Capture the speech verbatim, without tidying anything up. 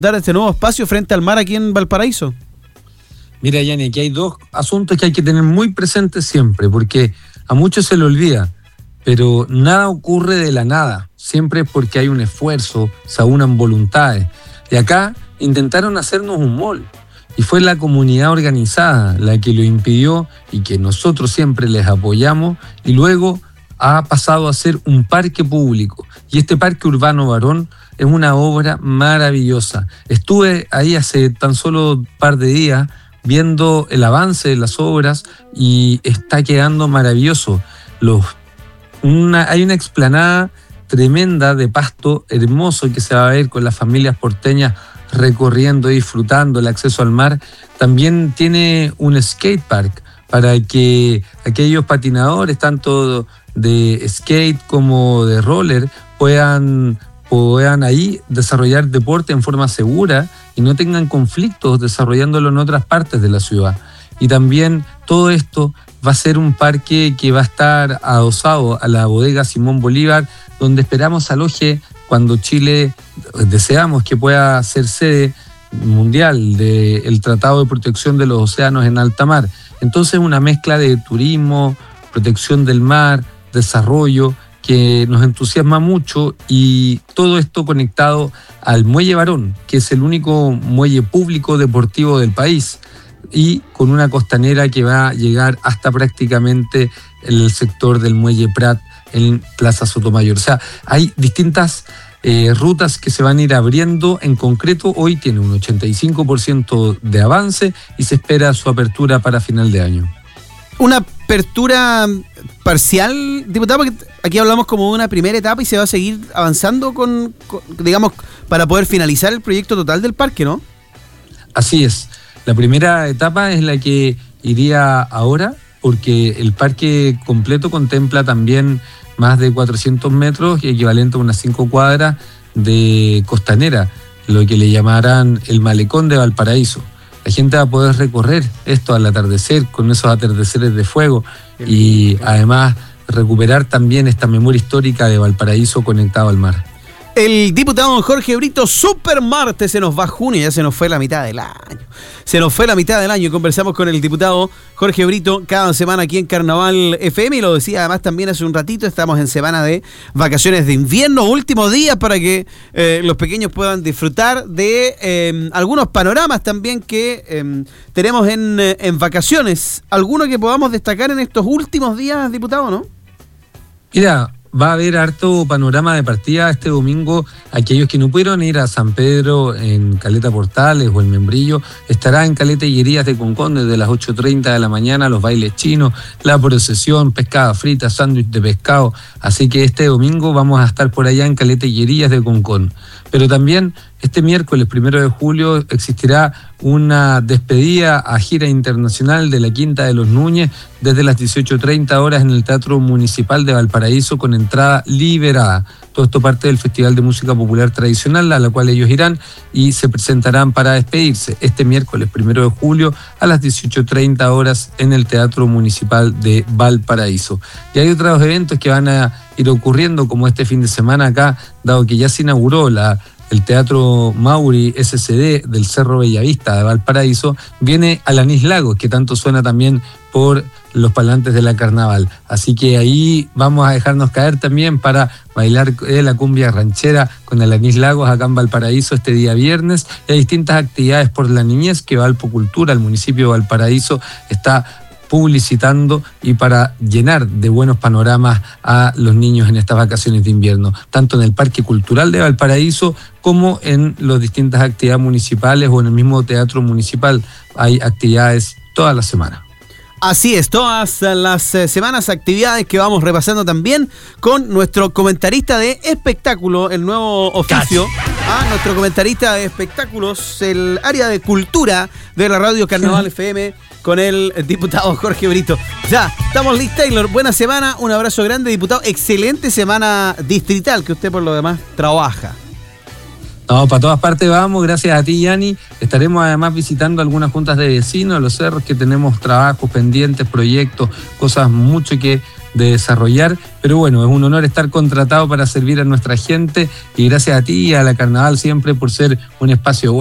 dar este nuevo espacio frente al mar aquí en Valparaíso? Mira, Yanni, aquí hay dos asuntos que hay que tener muy presentes siempre, porque a muchos se le olvida, pero nada ocurre de la nada, siempre es porque hay un esfuerzo, se aunan voluntades. Y acá intentaron hacernos un mall, y fue la comunidad organizada la que lo impidió y que nosotros siempre les apoyamos, y luego ha pasado a ser un parque público. Y este Parque Urbano Barón es una obra maravillosa. Estuve ahí hace tan solo un par de días viendo el avance de las obras y está quedando maravilloso. Los, una, hay una explanada tremenda de pasto hermoso que se va a ver con las familias porteñas recorriendo, disfrutando el acceso al mar. También tiene un skate park para que aquellos patinadores, tanto de skate como de roller, puedan, puedan ahí desarrollar deporte en forma segura y no tengan conflictos desarrollándolo en otras partes de la ciudad. Y también todo esto va a ser un parque que va a estar adosado a la bodega Simón Bolívar, donde esperamos aloje cuando Chile, deseamos que pueda ser sede mundial del Tratado de Protección de los Océanos en Alta Mar. Entonces una mezcla de turismo, protección del mar, desarrollo, que nos entusiasma mucho, y todo esto conectado al Muelle Barón, que es el único muelle público deportivo del país, y con una costanera que va a llegar hasta prácticamente el sector del Muelle Prat en Plaza Sotomayor. O sea, hay distintas eh, rutas que se van a ir abriendo. En concreto, hoy tiene un ochenta y cinco por ciento de avance y se espera su apertura para final de año. Una apertura parcial, diputado, porque aquí hablamos como de una primera etapa y se va a seguir avanzando con, con, digamos, para poder finalizar el proyecto total del parque, ¿no? Así es. La primera etapa es la que iría ahora, porque el parque completo contempla también más de cuatrocientos metros, equivalente a unas cinco cuadras de costanera, lo que le llamarán el malecón de Valparaíso. La gente va a poder recorrer esto al atardecer, con esos atardeceres de fuego, y además recuperar también esta memoria histórica de Valparaíso conectado al mar. El diputado don Jorge Brito, super martes, se nos va junio, ya se nos fue la mitad del año. Se nos fue la mitad del año. Conversamos con el diputado Jorge Brito cada semana aquí en Carnaval F M, y lo decía además también hace un ratito, estamos en semana de vacaciones de invierno, últimos días para que eh, los pequeños puedan disfrutar de eh, algunos panoramas también que eh, tenemos en, en vacaciones. ¿Alguno que podamos destacar en estos últimos días, diputado, no? Mira, va a haber harto panorama de partida este domingo. Aquellos que no pudieron ir a San Pedro en Caleta Portales o en Membrillo, estará en Caleta Higuerías de Concón desde las ocho treinta de la mañana, los bailes chinos, la procesión, pescada frita, sándwich de pescado. Así que este domingo vamos a estar por allá en Caleta Higuerías de Concón. Pero también este miércoles primero de julio existirá una despedida a gira internacional de la Quinta de los Núñez desde las dieciocho treinta horas en el Teatro Municipal de Valparaíso con entrada liberada. Todo esto parte del Festival de Música Popular Tradicional, a la cual ellos irán y se presentarán para despedirse este miércoles primero de julio a las dieciocho treinta horas en el Teatro Municipal de Valparaíso. Y hay otros eventos que van a ir ocurriendo, como este fin de semana acá, dado que ya se inauguró la el Teatro Mauri S C D del Cerro Bellavista de Valparaíso, viene Alanis Lagos, que tanto suena también por los parlantes de la Carnaval. Así que ahí vamos a dejarnos caer también para bailar la cumbia ranchera con Alanis Lagos acá en Valparaíso este día viernes. Y hay distintas actividades por la niñez que Valpocultura, el municipio de Valparaíso, está publicitando y para llenar de buenos panoramas a los niños en estas vacaciones de invierno, tanto en el Parque Cultural de Valparaíso como en las distintas actividades municipales o en el mismo teatro municipal. Hay actividades toda la semana. Así es, todas las eh, semanas actividades que vamos repasando también con nuestro comentarista de espectáculo, el nuevo oficio, a nuestro comentarista de espectáculos, el área de cultura de la radio Carnaval F M, con el diputado Jorge Brito. Ya, estamos listos, Taylor. Buena semana, un abrazo grande, diputado. Excelente semana distrital, que usted por lo demás trabaja. No, para todas partes vamos, gracias a ti, Yanni. Estaremos además visitando algunas juntas de vecinos, los cerros, que tenemos trabajos pendientes, proyectos, cosas mucho que de desarrollar, pero bueno, es un honor estar contratado para servir a nuestra gente y gracias a ti y a la Carnaval siempre por ser un espacio